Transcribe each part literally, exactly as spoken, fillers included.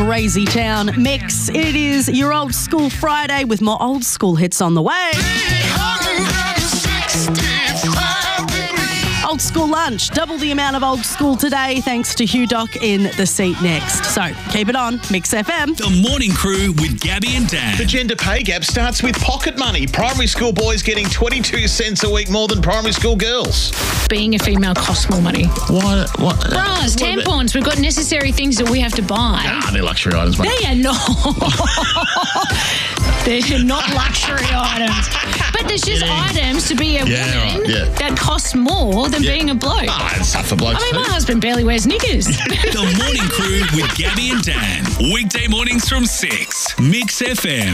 crazy town. Mix, it is your Old School Friday with more old school hits on the way. Old School Lunch, double the amount of old school today thanks to Hugh Dock in the seat next. So keep it on, Mix F M. The Morning Crew with Gabby and Dan. The gender pay gap starts with pocket money. Primary school boys getting twenty-two cents a week more than primary school girls. Being a female costs more money. What? What? Bras, tampons, we've got necessary things that we have to buy. Nah, they're luxury items, mate. They are not. They're not luxury items. But there's just Yeah. items to be a Yeah, woman right, yeah. that cost more than Yeah. being a bloke. Ah, it's tough for blokes I mean, too. my husband barely wears knickers. The Morning Crew with Gabby and Dan. Weekday mornings from six. Mix F M.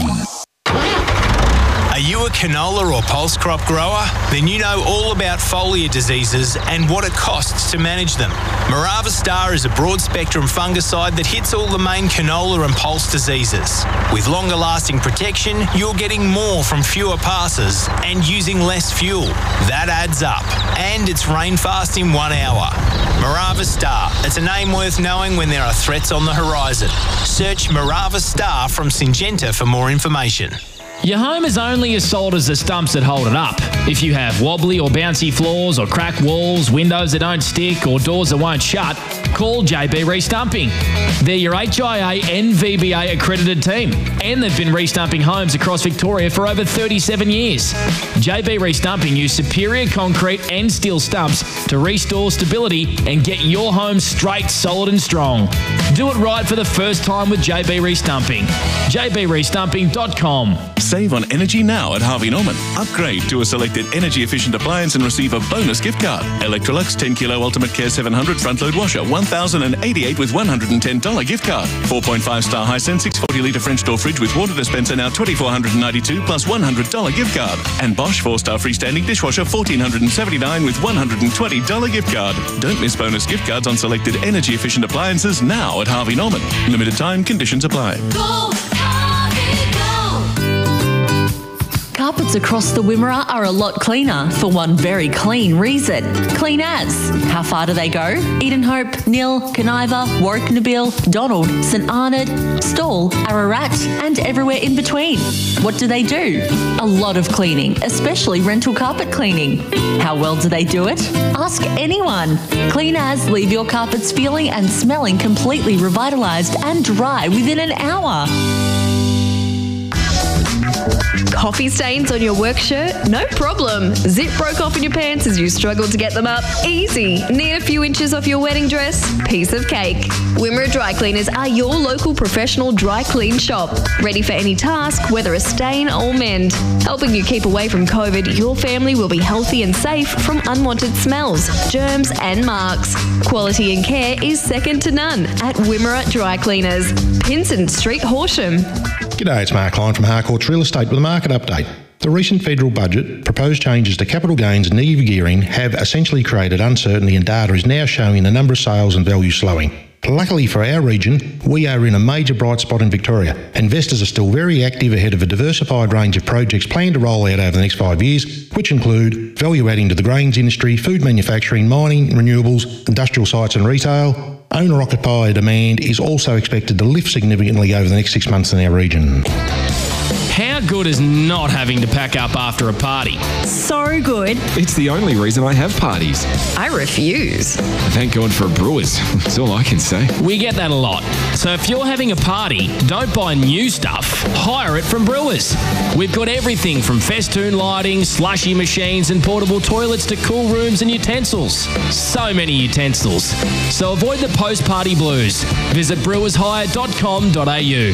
Are you a canola or pulse crop grower? Then you know all about foliar diseases and what it costs to manage them. Morava Star is a broad spectrum fungicide that hits all the main canola and pulse diseases. With longer lasting protection, you're getting more from fewer passes and using less fuel. That adds up. And it's rain fast in one hour. Morava Star. It's a name worth knowing when there are threats on the horizon. Search Morava Star from Syngenta for more information. Your home is only as solid as the stumps that hold it up. If you have wobbly or bouncy floors or cracked walls, windows that don't stick or doors that won't shut, call J B Restumping. They're your H I A and V B A accredited team, and they've been restumping homes across Victoria for over thirty-seven years. J B Restumping use superior concrete and steel stumps to restore stability and get your home straight, solid and strong. Do it right for the first time with J B Restumping. j b restumping dot com. Save on energy now at Harvey Norman. Upgrade to a selected energy-efficient appliance and receive a bonus gift card. Electrolux ten kilo Ultimate Care seven hundred front-load washer, one thousand eighty-eight with one hundred ten dollars gift card. four point five star Hisense six hundred forty litre French door fridge with water dispenser now two thousand four hundred ninety-two plus one hundred dollars gift card. And Bosch four star freestanding dishwasher one thousand four hundred seventy-nine with one hundred twenty dollars gift card. Don't miss bonus gift cards on selected energy-efficient appliances now at Harvey Norman. Limited time, conditions apply. Go, Harvey, go! Carpets across the Wimmera are a lot cleaner for one very clean reason. Clean as. How far do they go? Edenhope, Nil, Caniva, Warwick-Nabil, Donald, St Arnaud, Stawell, Ararat and everywhere in between. What do they do? A lot of cleaning, especially rental carpet cleaning. How well do they do it? Ask anyone. Clean as leave your carpets feeling and smelling completely revitalised and dry within an hour. Coffee stains on your work shirt? No problem. Zip broke off in your pants as you struggled to get them up? Easy. Need a few inches off your wedding dress? Piece of cake. Wimmera Dry Cleaners are your local professional dry clean shop. Ready for any task, whether a stain or mend. Helping you keep away from COVID, your family will be healthy and safe from unwanted smells, germs and marks. Quality and care is second to none at Wimmera Dry Cleaners. Pinson Street, Horsham. G'day, it's Mark Lyon from Harcourts Real Estate with a market update. The recent federal budget, proposed changes to capital gains and negative gearing have essentially created uncertainty, and data is now showing the number of sales and value slowing. Luckily for our region, we are in a major bright spot in Victoria. Investors are still very active ahead of a diversified range of projects planned to roll out over the next five years, which include value adding to the grains industry, food manufacturing, mining, renewables, industrial sites and retail. Owner-occupier demand is also expected to lift significantly over the next six months in our region. How good is not having to pack up after a party? So good. It's the only reason I have parties. I refuse. Thank God for Brewers. That's all I can say. We get that a lot. So if you're having a party, don't buy new stuff. Hire it from Brewers. We've got everything from festoon lighting, slushy machines and portable toilets to cool rooms and utensils. So many utensils. So avoid the post-party blues. Visit brewers hire dot com dot a u.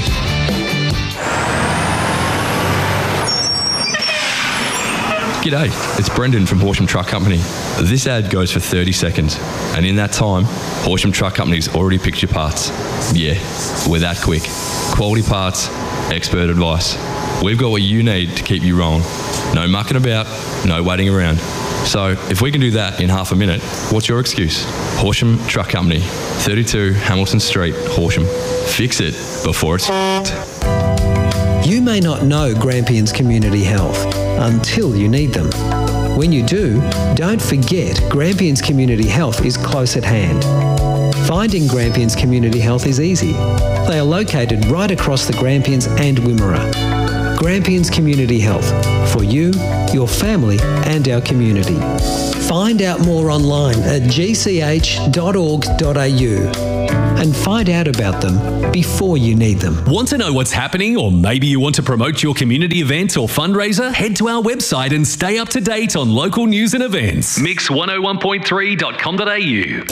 G'day, it's Brendan from Horsham Truck Company. This ad goes for thirty seconds, and in that time, Horsham Truck Company's already picked your parts. Yeah, we're that quick. Quality parts, expert advice. We've got what you need to keep you rolling. No mucking about, no waiting around. So, if we can do that in half a minute, what's your excuse? Horsham Truck Company, thirty-two Hamilton Street, Horsham. Fix it before it's f***ed. You may not know Grampians Community Health until you need them. When you do, don't forget Grampians Community Health is close at hand. Finding Grampians Community Health is easy. They are located right across the Grampians and Wimmera. Grampians Community Health, for you, your family and our community. Find out more online at g c h dot org dot a u and find out about them before you need them. Want to know what's happening, or maybe you want to promote your community event or fundraiser? Head to our website and stay up to date on local news and events. mix one oh one point three dot com dot a u.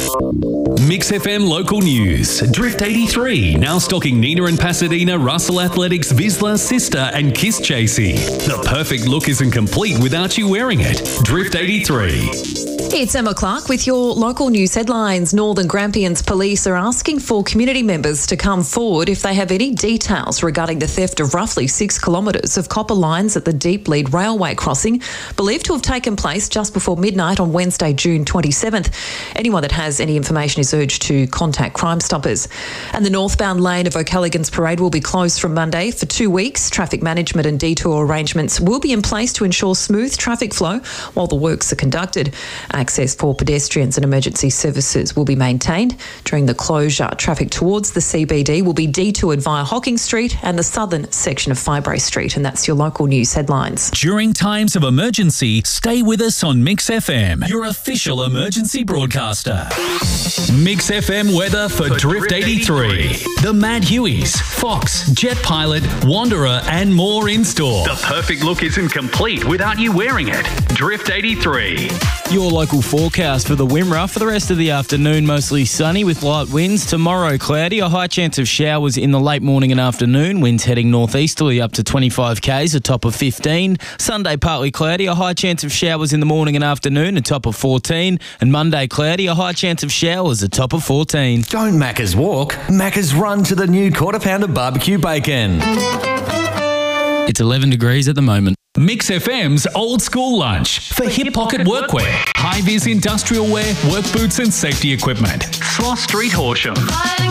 Mix F M local news. Drift eighty-three now stocking Nina and Pasadena, Russell Athletics, Vizsla, Sister and Kiss Chasey. The perfect look isn't complete without you wearing it. Drift eighty-three. It's Emma Clark with your local news headlines. Northern Grampians Police are asking for community members to come forward if they have any details regarding the theft of roughly six kilometres of copper lines at the Deep Lead Railway crossing, believed to have taken place just before midnight on Wednesday, June twenty-seventh. Anyone that has any information is urged to contact Crime Stoppers. And the northbound lane of O'Callaghan's Parade will be closed from Monday for two weeks. Traffic management and detour arrangements will be in place to ensure smooth traffic flow while the works are conducted. Access for pedestrians and emergency services will be maintained. During the closure, traffic towards the C B D will be detoured via Hocking Street and the southern section of Fibre Street. And that's your local news headlines. During times of emergency, stay with us on Mix F M, your official emergency broadcaster. Mix F M weather for, for Drift eighty-three. The Mad Hueys, Fox, Jet Pilot, Wanderer and more in store. The perfect look isn't complete without you wearing it. Drift eighty-three. Your local forecast for the Wimmera. For the rest of the afternoon, mostly sunny with light winds. Tomorrow, cloudy. A high chance of showers in the late morning and afternoon. Winds heading northeasterly up to twenty-five kays, a top of fifteen. Sunday, partly cloudy. A high chance of showers in the morning and afternoon, a top of fourteen. And Monday, cloudy. A high chance of showers, a top of fourteen. Don't Macca's walk. Macca's run to the new quarter pounder barbecue bacon. It's eleven degrees at the moment. Mix F M's Old School Lunch for hip pocket workwear, high-vis industrial wear, work boots and safety equipment. Sloss Street, Horsham.